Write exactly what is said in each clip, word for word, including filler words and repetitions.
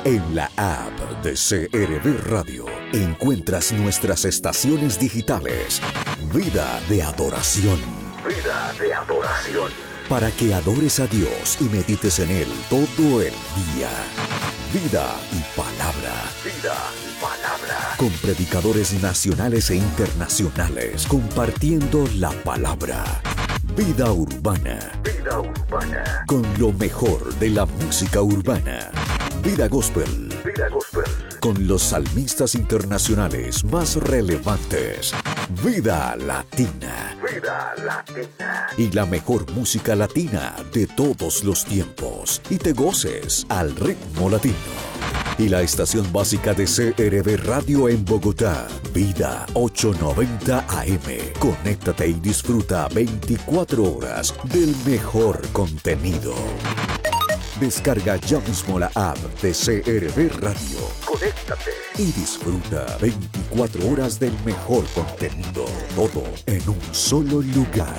En la app de C R V Radio encuentras nuestras estaciones digitales. Vida de adoración. Vida de adoración. Para que adores a Dios y medites en Él todo el día. Vida y palabra. Vida y palabra. Con predicadores nacionales e internacionales compartiendo la palabra. Vida urbana. Vida urbana. Con lo mejor de la música urbana. Vida Gospel. Vida Gospel. Con los salmistas internacionales más relevantes. Vida Latina. Vida Latina. Y la mejor música latina de todos los tiempos. Y te goces al ritmo latino. Y la estación básica de C R V Radio en Bogotá. Vida ochocientos noventa A M. Conéctate y disfruta veinticuatro horas del mejor contenido. Descarga ya mismo la app de C R V Radio. Conéctate y disfruta veinticuatro horas del mejor contenido. Todo en un solo lugar.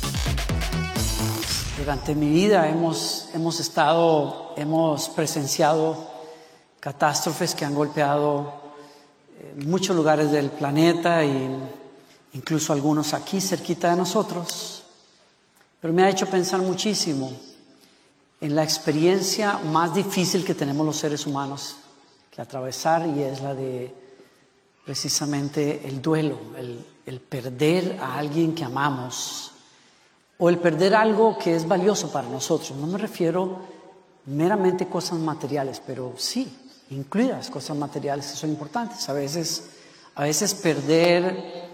Durante mi vida hemos, hemos estado, hemos presenciado catástrofes que han golpeado muchos lugares del planeta e incluso algunos aquí cerquita de nosotros. Pero me ha hecho pensar muchísimo en la experiencia más difícil que tenemos los seres humanos que atravesar, y es la de precisamente el duelo, el, el perder a alguien que amamos o el perder algo que es valioso para nosotros. No me refiero meramente a cosas materiales, pero sí, incluidas cosas materiales que son importantes. A veces, a veces perder,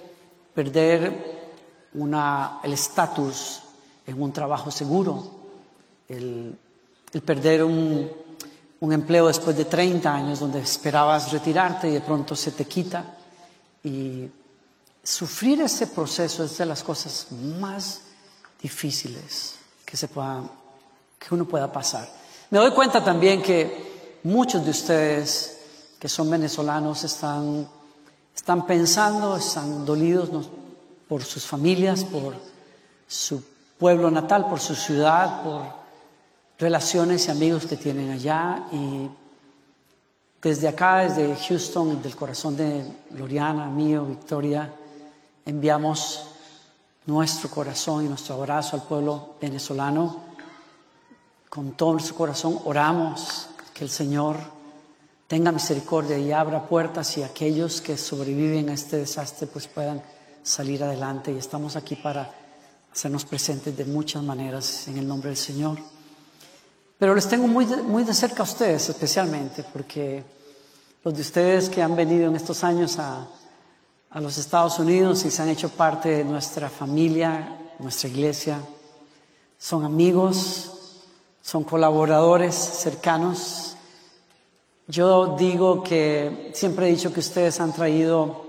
perder una, el estatus en un trabajo seguro, El, el perder un, un empleo después de treinta años donde esperabas retirarte y de pronto se te quita. Y sufrir ese proceso es de las cosas más difíciles que, se pueda, que uno pueda pasar. Me doy cuenta también que muchos de ustedes que son venezolanos están, están pensando, están dolidos, ¿no?, por sus familias, por su pueblo natal, por su ciudad, por relaciones y amigos que tienen allá. Y desde acá, desde Houston, del corazón de Gloriana, mío, Victoria, enviamos nuestro corazón y nuestro abrazo al pueblo venezolano. Con todo nuestro corazón oramos que el Señor tenga misericordia y abra puertas, y aquellos que sobreviven a este desastre pues puedan salir adelante. Y estamos aquí para hacernos presentes de muchas maneras en el nombre del Señor. Pero les tengo muy de, muy de cerca a ustedes, especialmente porque los de ustedes que han venido en estos años a, a los Estados Unidos y se han hecho parte de nuestra familia, nuestra iglesia, son amigos, son colaboradores cercanos. Yo digo que siempre he dicho que ustedes han traído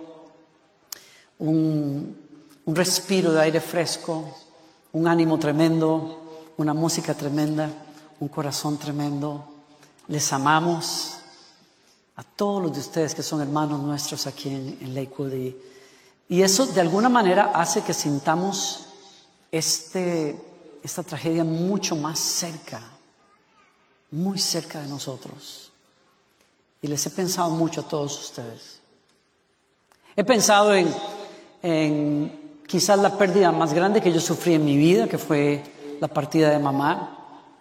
un, un respiro de aire fresco, un ánimo tremendo, una música tremenda, un corazón tremendo. Les amamos a todos los de ustedes que son hermanos nuestros aquí en, en Lakewood, y, y eso de alguna manera hace que sintamos este, esta tragedia mucho más cerca, muy cerca de nosotros. Y les he pensado mucho a todos ustedes. He pensado en, en quizás la pérdida más grande que yo sufrí en mi vida, que fue la partida de mamá.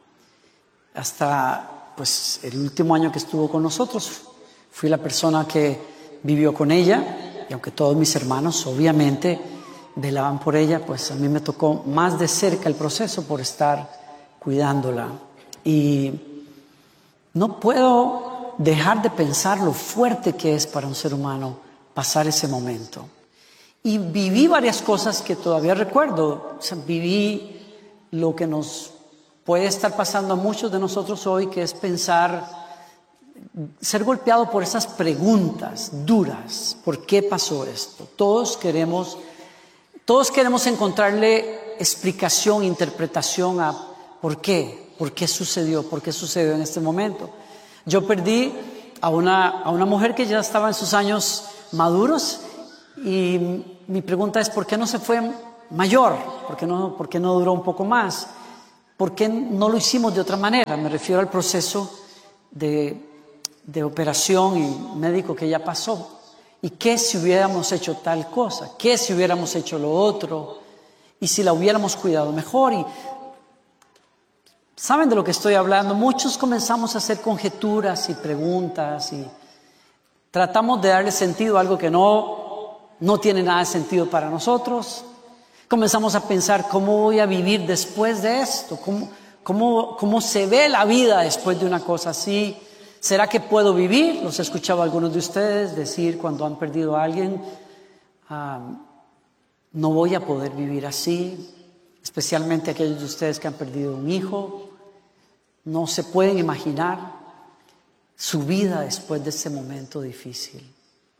Hasta pues el último año que estuvo con nosotros, fui la persona que vivió con ella, y aunque todos mis hermanos obviamente velaban por ella, pues a mí me tocó más de cerca el proceso por estar cuidándola. Y no puedo dejar de pensar lo fuerte que es para un ser humano pasar ese momento. Y viví varias cosas que todavía recuerdo. O sea, viví lo que nos puede estar pasando a muchos de nosotros hoy, que es pensar, ser golpeado por esas preguntas duras. ¿Por qué pasó esto? Todos queremos, todos queremos encontrarle explicación, interpretación a por qué, por qué sucedió, por qué sucedió en este momento. Yo perdí a una, a una mujer que ya estaba en sus años maduros, y mi pregunta es, ¿por qué no se fue mayor? ¿Por qué no, por qué no duró un poco más? ¿Por qué no lo hicimos de otra manera? Me refiero al proceso de, de operación y médico que ya pasó. ¿Y qué si hubiéramos hecho tal cosa? ¿Qué si hubiéramos hecho lo otro? ¿Y si la hubiéramos cuidado mejor? Y ¿saben de lo que estoy hablando? Muchos comenzamos a hacer conjeturas y preguntas y tratamos de darle sentido a algo que no, no tiene nada de sentido para nosotros. Comenzamos a pensar, ¿cómo voy a vivir después de esto? ¿Cómo, cómo, cómo se ve la vida después de una cosa así? ¿Será que puedo vivir? Los he escuchado a algunos de ustedes decir cuando han perdido a alguien, um, no voy a poder vivir así, especialmente aquellos de ustedes que han perdido un hijo. No se pueden imaginar su vida después de ese momento difícil.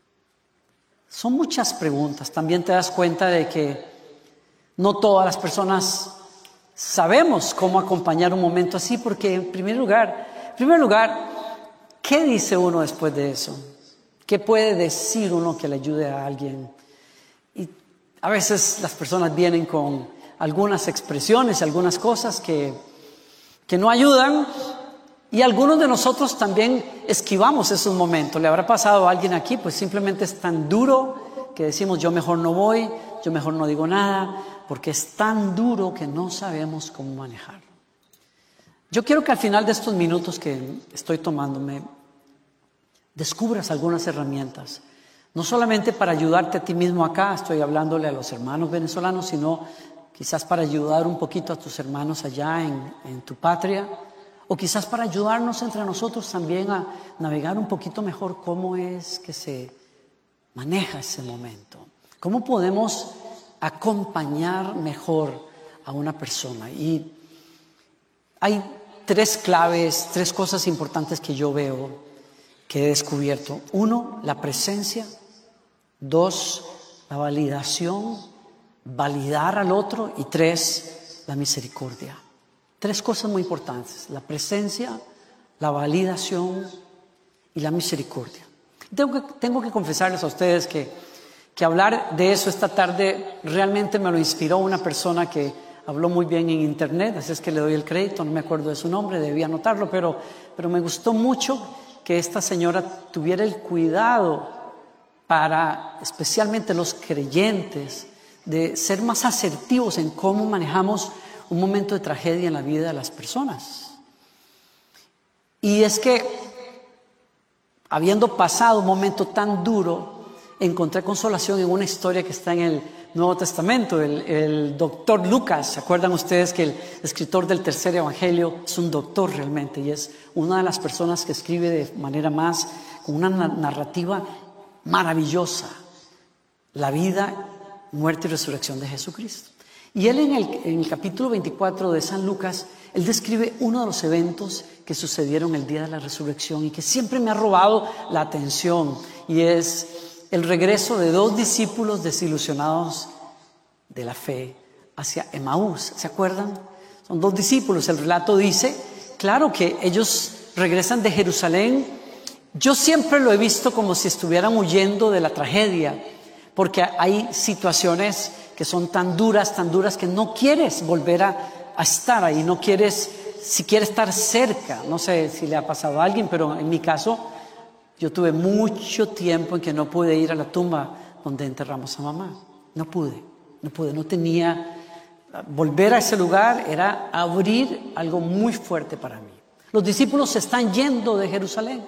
Son muchas preguntas. También te das cuenta de que no todas las personas sabemos cómo acompañar un momento así, porque en primer lugar, en primer lugar, ¿qué dice uno después de eso? ¿Qué puede decir uno que le ayude a alguien? Y a veces las personas vienen con algunas expresiones, algunas cosas que, que no ayudan, y algunos de nosotros también esquivamos esos momentos. ¿Le habrá pasado a alguien aquí? Pues simplemente es tan duro que decimos, yo mejor no voy, yo mejor no digo nada, porque es tan duro que no sabemos cómo manejarlo. Yo quiero que al final de estos minutos que estoy tomándome, descubras algunas herramientas, no solamente para ayudarte a ti mismo acá, estoy hablándole a los hermanos venezolanos, sino quizás para ayudar un poquito a tus hermanos allá en, en tu patria, o quizás para ayudarnos entre nosotros también a navegar un poquito mejor cómo es que se maneja ese momento, cómo podemos acompañar mejor a una persona. Y hay tres claves, tres cosas importantes que yo veo que he descubierto. Uno, la presencia. Dos, la validación, validar al otro. Y tres, la misericordia. Tres cosas muy importantes: la presencia, la validación y la misericordia. Tengo que, tengo que confesarles a ustedes que, que hablar de eso esta tarde realmente me lo inspiró una persona que habló muy bien en internet, así es que le doy el crédito, no me acuerdo de su nombre, debía anotarlo, pero, pero me gustó mucho que esta señora tuviera el cuidado para, especialmente los creyentes, de ser más asertivos en cómo manejamos un momento de tragedia en la vida de las personas. Y es que, habiendo pasado un momento tan duro, encontré consolación en una historia que está en el Nuevo Testamento. El, el doctor Lucas, ¿se acuerdan ustedes que el escritor del tercer evangelio es un doctor realmente? Y es una de las personas que escribe de manera más, con una narrativa maravillosa, la vida, muerte y resurrección de Jesucristo. Y él en el, en el capítulo veinticuatro de San Lucas, él describe uno de los eventos que sucedieron el día de la resurrección y que siempre me ha robado la atención, y es el regreso de dos discípulos desilusionados de la fe hacia Emaús. ¿Se acuerdan? Son dos discípulos. El relato dice, claro, que ellos regresan de Jerusalén. Yo siempre lo he visto como si estuvieran huyendo de la tragedia, porque hay situaciones que son tan duras, tan duras que no quieres volver a, a estar ahí, no quieres siquiera estar cerca. No sé si le ha pasado a alguien, pero en mi caso, yo tuve mucho tiempo en que no pude ir a la tumba donde enterramos a mamá. No pude, no pude, no tenía. Volver a ese lugar era abrir algo muy fuerte para mí. Los discípulos se están yendo de Jerusalén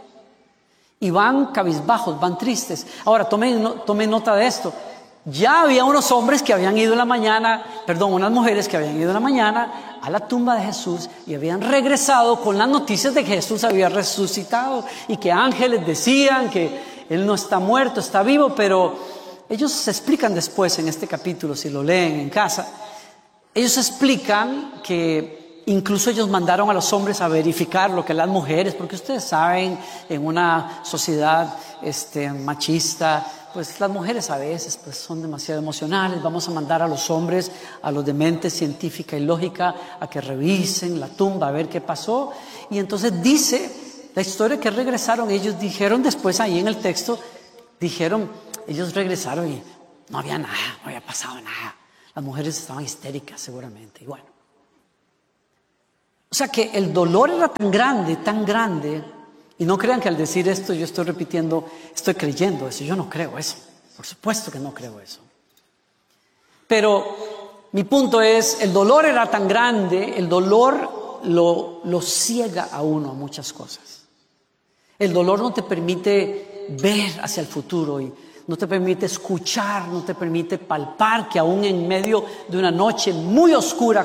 y van cabizbajos, van tristes. Ahora, tomen, no, tomen nota de esto. Ya había unos hombres que habían ido en la mañana, perdón, unas mujeres que habían ido en la mañana a la tumba de Jesús y habían regresado con las noticias de que Jesús había resucitado y que ángeles decían que Él no está muerto, está vivo, pero ellos se explican después en este capítulo, si lo leen en casa, ellos explican que incluso ellos mandaron a los hombres a verificar lo que las mujeres, porque ustedes saben, en una sociedad este, machista, pues las mujeres a veces pues, son demasiado emocionales. Vamos a mandar a los hombres, a los de mente científica y lógica, a que revisen la tumba, a ver qué pasó. Y entonces dice la historia que regresaron. Ellos dijeron después ahí en el texto, dijeron, ellos regresaron y no había nada, no había pasado nada. Las mujeres estaban histéricas seguramente. Y bueno, o sea que el dolor era tan grande, tan grande, Y no crean que al decir esto yo estoy repitiendo, estoy creyendo eso. Yo no creo eso. Por supuesto que no creo eso. Pero mi punto es, el dolor era tan grande, el dolor lo, lo ciega a uno a muchas cosas. El dolor no te permite ver hacia el futuro y no te permite escuchar, no te permite palpar que aún en medio de una noche muy oscura,